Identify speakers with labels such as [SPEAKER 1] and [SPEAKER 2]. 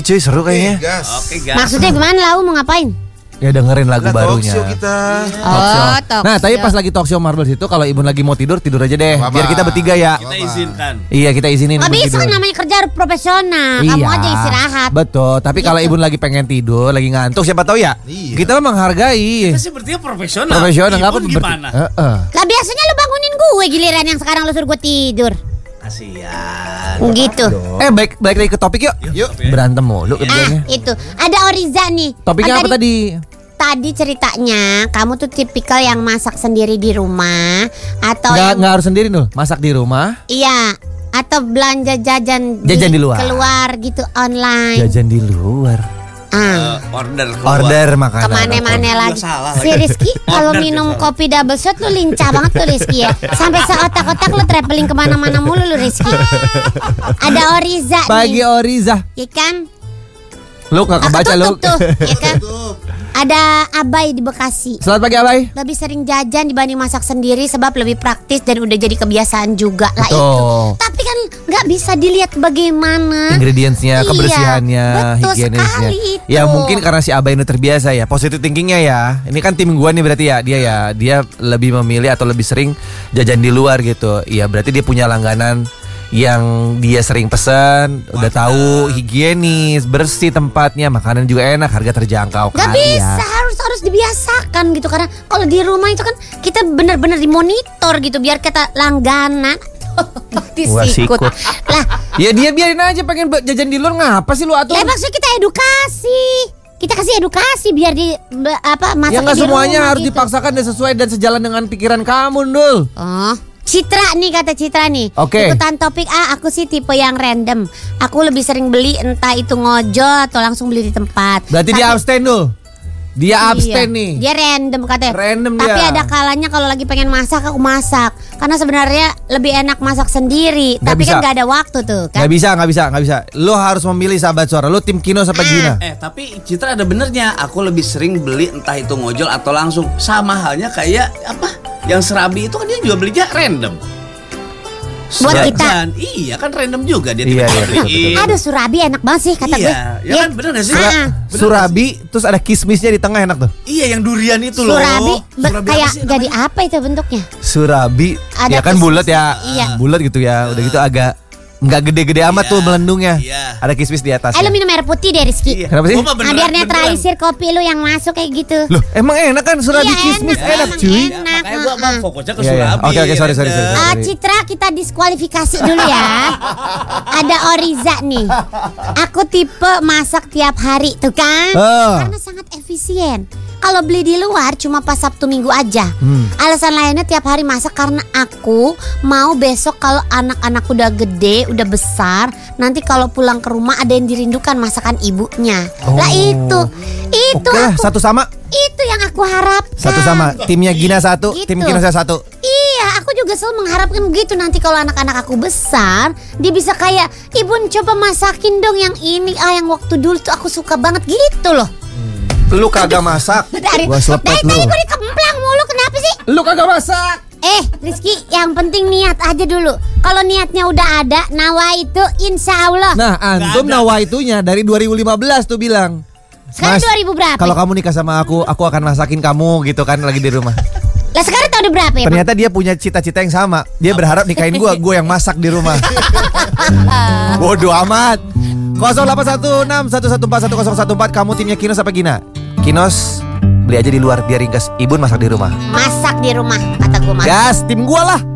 [SPEAKER 1] cuy, seru kayaknya.
[SPEAKER 2] Oke, gas.
[SPEAKER 3] Maksudnya gimana Lau mau ngapain?
[SPEAKER 1] Ya dengerin lagu barunya.
[SPEAKER 2] Talk show kita.
[SPEAKER 3] Talk
[SPEAKER 1] Nah, tapi
[SPEAKER 3] show.
[SPEAKER 1] pas lagi talk show Marbles itu kalau Ibun lagi mau tidur aja deh.
[SPEAKER 2] Apa-apa.
[SPEAKER 1] Biar kita bertiga ya.
[SPEAKER 4] Kita izinkan.
[SPEAKER 1] Iya, kita izinin
[SPEAKER 3] Gak
[SPEAKER 1] Ibun
[SPEAKER 3] bisa
[SPEAKER 1] tidur.
[SPEAKER 3] namanya kerja harus profesional. Kamu
[SPEAKER 1] Iya,
[SPEAKER 3] aja istirahat.
[SPEAKER 1] Betul, tapi kalau
[SPEAKER 3] Gitu.
[SPEAKER 1] Ibun lagi pengen tidur, lagi ngantuk, siapa tahu ya.
[SPEAKER 2] Iya.
[SPEAKER 1] Kita mah menghargai.
[SPEAKER 4] Kita sepertinya profesional.
[SPEAKER 1] Profesional
[SPEAKER 4] Ibun
[SPEAKER 1] apa
[SPEAKER 4] gimana?
[SPEAKER 3] Lah biasanya lu bangunin gue giliran yang sekarang lu suruh gue tidur.
[SPEAKER 4] Kasihan.
[SPEAKER 3] Gitu.
[SPEAKER 1] Balik lagi ke topik yuk.
[SPEAKER 2] Yuk.
[SPEAKER 1] Berantem mulu kerjanya.
[SPEAKER 3] Itu. Ada Oriza nih.
[SPEAKER 1] Topiknya
[SPEAKER 3] Kan
[SPEAKER 1] apa tadi?
[SPEAKER 3] Tadi ceritanya kamu tuh tipikal yang masak sendiri di rumah atau
[SPEAKER 1] Nggak harus sendiri Nul, masak di rumah.
[SPEAKER 3] iya atau belanja jajan
[SPEAKER 1] Jajan di luar.
[SPEAKER 3] keluar gitu online.
[SPEAKER 1] Jajan di luar.
[SPEAKER 4] Order keluar.
[SPEAKER 1] Order makanan.
[SPEAKER 3] Kemana-mana
[SPEAKER 4] Juga
[SPEAKER 3] lagi.
[SPEAKER 4] salah
[SPEAKER 3] Si
[SPEAKER 4] lagi.
[SPEAKER 3] Rizky kalau
[SPEAKER 4] Order
[SPEAKER 3] minum
[SPEAKER 4] keluar.
[SPEAKER 3] kopi double shot lu lincah banget tuh Rizky ya. Sampai seotak-otak lu traveling kemana-mana mulu lu Rizky. Ada Oriza
[SPEAKER 1] Pagi
[SPEAKER 3] nih,
[SPEAKER 1] Oriza.
[SPEAKER 3] ya kan?
[SPEAKER 1] Lu nggak kebaca lu.
[SPEAKER 3] Ketutup tuh, ya kan? Ada Abai di Bekasi.
[SPEAKER 1] Selamat pagi Abai.
[SPEAKER 3] Lebih sering jajan dibanding masak sendiri sebab lebih praktis dan udah jadi kebiasaan juga lah
[SPEAKER 1] Betul.
[SPEAKER 3] itu. Tapi kan nggak bisa dilihat bagaimana
[SPEAKER 1] Ingredientsnya,
[SPEAKER 3] Iya,
[SPEAKER 1] kebersihannya,
[SPEAKER 3] betul
[SPEAKER 1] higienisnya.
[SPEAKER 3] sekali itu.
[SPEAKER 1] Ya mungkin karena si Abai ini terbiasa ya, positive thinkingnya ya. Ini kan tim gua nih berarti ya, dia lebih memilih atau lebih sering jajan di luar gitu. Ya berarti dia punya langganan yang dia sering pesen, udah tahu higienis, bersih tempatnya, makanan juga enak, harga terjangkau
[SPEAKER 3] Gak
[SPEAKER 1] kali
[SPEAKER 3] bisa,
[SPEAKER 1] ya.
[SPEAKER 3] harus dibiasakan gitu. Karena kalau di rumah itu kan kita benar-benar dimonitor gitu biar kita langganan. Disikut
[SPEAKER 1] sikut.
[SPEAKER 3] lah.
[SPEAKER 1] Ya dia biarin aja pengen jajan di luar, ngapa sih lu atur?
[SPEAKER 3] Lah maksudnya kita edukasi. Kita kasih edukasi biar di masak
[SPEAKER 1] Ya nggak
[SPEAKER 3] di
[SPEAKER 1] semuanya
[SPEAKER 3] rumah
[SPEAKER 1] harus
[SPEAKER 3] gitu.
[SPEAKER 1] dipaksakan dan sesuai dan sejalan dengan pikiran kamu, Dul.
[SPEAKER 3] Oh, Citra nih kata Citra nih.
[SPEAKER 1] Oke.
[SPEAKER 3] Ikutan topik aku sih tipe yang random. Aku lebih sering beli entah itu ngojol atau langsung beli di tempat.
[SPEAKER 1] Berarti dia abstain, Dul. Dia
[SPEAKER 3] Iya,
[SPEAKER 1] abstain nih.
[SPEAKER 3] Dia random katanya.
[SPEAKER 1] Random
[SPEAKER 3] Tapi
[SPEAKER 1] dia.
[SPEAKER 3] ada kalanya kalau lagi pengen masak aku masak. Karena sebenarnya lebih enak masak sendiri.
[SPEAKER 1] Nggak
[SPEAKER 3] Tapi
[SPEAKER 1] bisa.
[SPEAKER 3] kan gak ada waktu tuh kan.
[SPEAKER 1] Nggak bisa. Lo harus memilih sahabat suara. Lo tim Kino apa Gina?
[SPEAKER 4] Tapi Citra ada benernya. Aku lebih sering beli entah itu ngojol atau langsung. Sama halnya kayak apa? Yang serabi itu kan dia juga belinya random.
[SPEAKER 3] Buat kita.
[SPEAKER 4] Iya kan random juga dia
[SPEAKER 1] Iya,
[SPEAKER 4] tiba-tiba
[SPEAKER 1] iya,
[SPEAKER 4] beliin.
[SPEAKER 3] Aduh surabi enak banget sih kata gue.
[SPEAKER 4] Iya, ya kan bener gak sih?
[SPEAKER 3] Ah,
[SPEAKER 4] Bener
[SPEAKER 1] Surabi, terus ada kismisnya di tengah, enak tuh.
[SPEAKER 4] Iya yang durian itu loh.
[SPEAKER 3] Surabi
[SPEAKER 4] Surabi apa
[SPEAKER 3] kayak
[SPEAKER 4] sih
[SPEAKER 3] jadi
[SPEAKER 4] namanya?
[SPEAKER 3] apa itu bentuknya?
[SPEAKER 1] Surabi,
[SPEAKER 3] Ada
[SPEAKER 1] ya kan
[SPEAKER 3] kismis.
[SPEAKER 1] bulat ya,
[SPEAKER 3] Iya.
[SPEAKER 1] bulat gitu ya. Udah gitu agak nggak gede-gede amat
[SPEAKER 4] Iya,
[SPEAKER 1] tuh melendungnya.
[SPEAKER 4] iya.
[SPEAKER 1] Ada kismis di atas.
[SPEAKER 3] Lu minum air putih deh Rizky.
[SPEAKER 4] Iya.
[SPEAKER 1] Kenapa sih?
[SPEAKER 4] Gua mah beneran-
[SPEAKER 3] Biar
[SPEAKER 4] beneran.
[SPEAKER 3] netralisir kopi lu yang masuk kayak gitu.
[SPEAKER 1] Loh, emang enak kan surabi
[SPEAKER 3] Iya,
[SPEAKER 1] kismis
[SPEAKER 3] enak,
[SPEAKER 1] enak,
[SPEAKER 3] emang
[SPEAKER 1] cuy.
[SPEAKER 3] enak.
[SPEAKER 4] Ya, makanya gua bang fokusnya ke
[SPEAKER 1] Iya, iya.
[SPEAKER 4] surabi.
[SPEAKER 1] Oke, sorry.
[SPEAKER 4] random.
[SPEAKER 3] Citra kita diskualifikasi dulu ya. Ada Oriza nih. Aku tipe masak tiap hari tuh kan.
[SPEAKER 1] Oh.
[SPEAKER 3] Karena sangat efisien. Kalau beli di luar cuma pas Sabtu Minggu aja. Alasan lainnya tiap hari masak karena aku mau besok kalau anak-anak udah gede, udah besar, nanti kalau pulang ke rumah ada yang dirindukan masakan ibunya. Lah itu
[SPEAKER 1] Oke lah,
[SPEAKER 3] aku,
[SPEAKER 1] satu sama.
[SPEAKER 3] itu yang aku harapkan.
[SPEAKER 1] Satu sama. Timnya Gina satu,
[SPEAKER 3] Gitu.
[SPEAKER 1] tim Kino saya satu.
[SPEAKER 3] Iya, aku juga selalu mengharapkan begitu. Nanti kalau anak-anak aku besar, dia bisa kayak, Ibu coba masakin dong yang ini, yang waktu dulu tuh aku suka banget gitu loh.
[SPEAKER 1] Lu kagak masak. Gua selepet
[SPEAKER 3] Dari
[SPEAKER 1] lu.
[SPEAKER 3] tadi gue dikemplang mulu, kenapa sih?
[SPEAKER 1] Lu kagak masak.
[SPEAKER 3] Rizky, yang penting niat aja dulu. Kalau niatnya udah ada, nawa itu insya Allah.
[SPEAKER 1] Nah, antum nawaitunya dari 2015 tuh bilang.
[SPEAKER 3] Sekarang 2000 berapa?
[SPEAKER 1] Kalau kamu nikah sama aku akan masakin kamu gitu kan lagi di rumah.
[SPEAKER 3] Lah sekarang tahun berapa ya?
[SPEAKER 1] Ternyata dia punya cita-cita yang sama. Dia berharap nikahin gue yang masak di rumah. Bodoh amat. 081611410114 kamu timnya Kinos apa Gina? Kinos beli aja di luar biar ringkas. Ibun masak di rumah.
[SPEAKER 3] Masak di rumah, kata gue.
[SPEAKER 1] Gas, tim gua lah.